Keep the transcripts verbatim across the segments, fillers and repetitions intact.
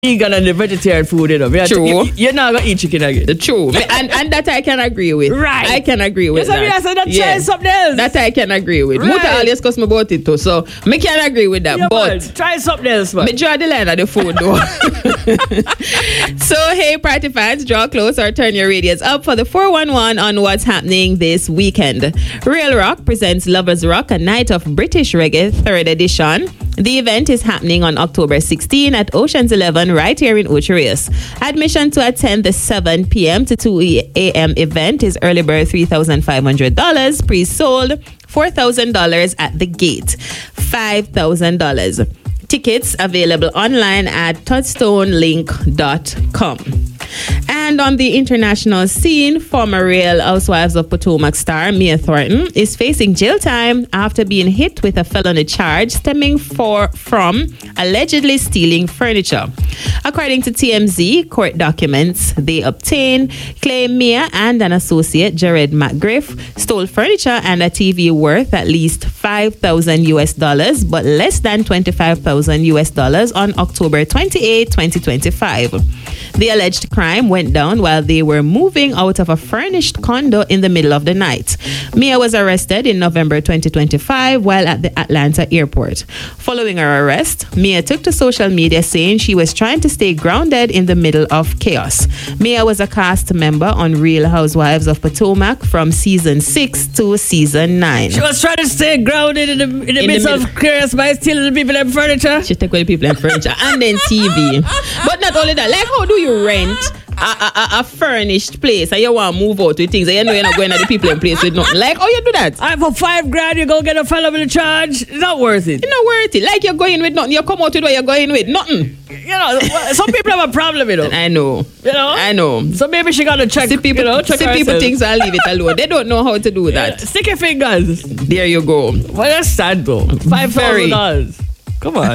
vegan and the vegetarian food, you know. We True. To, you, you're not going to eat chicken again. The true. and, and that I can agree with. Right. I can agree with Yes, that. I said that Yeah. try something else. That I can agree with. Right. Muta always cuss me about it too. So, me can agree with that. Yeah, but... man. Try something else, man. Me draw the line of the food though. So, hey, party fans, draw close or turn your radios up for the four one one on what's happening this weekend. Real Rock presents Lovers Rock, a night of British reggae, third edition. The event is happening on October sixteenth at Ocean's eleven right here in Ocho Rios. Admission to attend the seven p.m. to two a.m. event is early bird three thousand five hundred dollars, pre-sold four thousand dollars at the gate, five thousand dollars. Tickets available online at touchstone link dot com. And on the international scene, former Real Housewives of Potomac star Mia Thornton is facing jail time after being hit with a felony charge stemming for, from allegedly stealing furniture. According to T M Z, court documents they obtained claim Mia and an associate, Jared McGriff, stole furniture and a T V worth at least five thousand U S dollars, but less than twenty-five thousand U S dollars on October twenty-eighth, twenty twenty-five. The alleged crime went down while they were moving out of a furnished condo in the middle of the night. Mia was arrested in November twenty twenty-five while at the Atlanta airport. Following her arrest, Mia took to social media saying she was trying to stay grounded in the middle of chaos. Mia was a cast member on Real Housewives of Potomac from season six to season nine. She was trying to stay grounded in the, in the In midst the of mid- chaos by stealing the people and furniture. She take away people and furniture and then T V. But not only that, like how do you rent a, a, a, a furnished place and you want to move out with things and you know you're not going to the people in place with nothing? Like how you do that? I for five grand you go get a fellow with a charge. It's not worth it. It's not worth it. Like you're going with nothing. You come out with what you're going with. Nothing. You know, some people have a problem, you know. I know. You know? I know. So maybe she got to check, See people, you know, check see people herself. things and leave it alone. They don't know how to do that. Stick your fingers. There you go. Well, that's sad though. Five thousand dollars. Come on.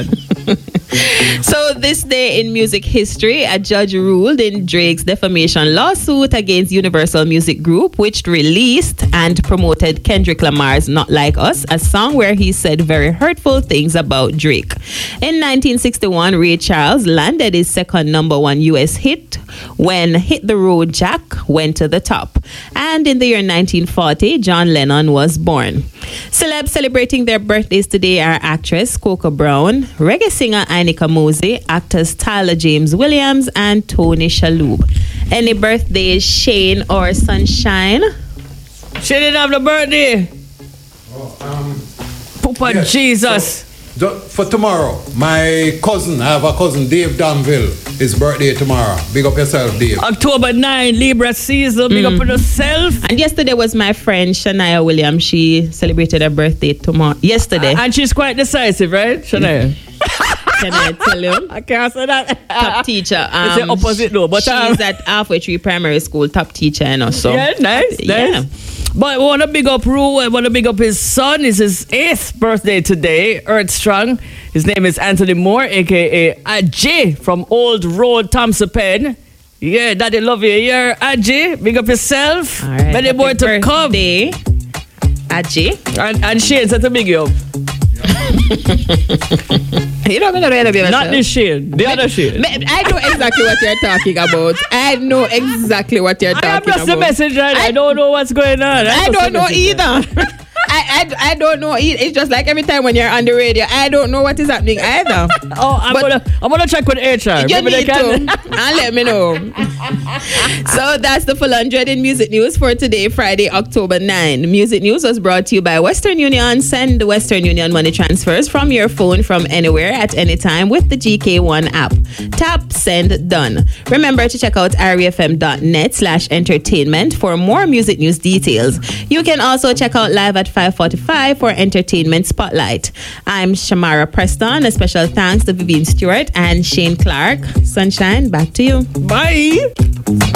So this day in music history, a judge ruled in Drake's defamation lawsuit against Universal Music Group, which released and promoted Kendrick Lamar's Not Like Us, a song where he said very hurtful things about Drake. In nineteen sixty-one, Ray Charles landed his second number one U S hit when Hit the Road Jack went to the top. And in the year nineteen forty, John Lennon was born. Celebs celebrating their birthdays today are actress Coco Brown, reggae singer Anika Mosey, actors Tyler James Williams, and Tony Shalhoub. Any birthdays, Shane or Sunshine? She didn't have the birthday. Oh, um, Papa yes, Jesus. so, for tomorrow, my cousin, I have a cousin, Dave Danville, his birthday tomorrow. Big up yourself, Dave. October ninth, Libra season. Big up on yourself. And yesterday was my friend Shania Williams. She celebrated her birthday tomorrow. Yesterday. And she's quite decisive, right, Shania? Can I tell you? I can't say that. Top teacher. Um, It's the opposite though, but she's um, at Halfway Tree Primary School, top teacher, you know. So yeah, nice, yeah. nice. But we want to big up Rue. I want to big up his son. It's his eighth birthday today. Earth Strong. His name is Anthony Moore, aka Ajay from Old Road, Thompson Pen. Yeah, Daddy love you here, Ajay. Big up yourself. All right. Many more to come. Birthday, Ajay. And, and Shane said to big you up. You don't know the other Not this Shane, the other Shane. I know exactly what you're talking about. I know exactly what you're I am talking just about. the messenger. I, I don't know what's going on. I I'm just don't the know messenger. either. I, I, I don't know. It- It's just like every time when you're on the radio, I don't know what is happening either. Oh, I'm But- gonna I'm gonna check with H R. You Maybe they need to can- and let me know. So that's the full hundred in music news for today, Friday, October ninth. Music news was brought to you by Western Union. Send Western Union money transfers from your phone from anywhere at any time with the G K one app. Tap, send, done. Remember to check out r e f m dot net slash entertainment for more music news details. You can also check out live at five forty-five for Entertainment Spotlight. I'm Shamara Preston. A special thanks to Vivian Stewart and Shane Clark. Sunshine, back to you. Bye.